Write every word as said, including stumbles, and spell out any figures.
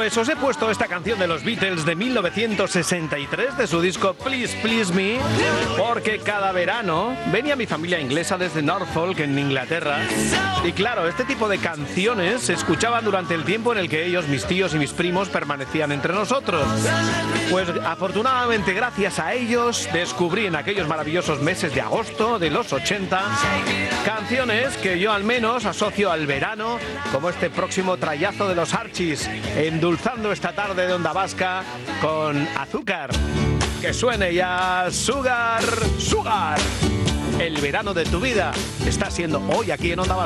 Pues os he puesto esta canción de los Beatles de mil novecientos sesenta y tres de su disco Please Please Me, porque cada verano venía mi familia inglesa desde Norfolk, en Inglaterra, y claro, este tipo de canciones se escuchaban durante el tiempo en el que ellos, mis tíos y mis primos, permanecían entre nosotros. Pues afortunadamente, gracias a ellos, descubrí en aquellos maravillosos meses de agosto de los ochenta canciones que yo al menos asocio al verano, como este próximo trayazo de los Archies, endulzando esta tarde de Onda Vasca con Azúcar. Que suene ya Sugar, Sugar. El verano de tu vida está siendo hoy aquí en Onda Vasca.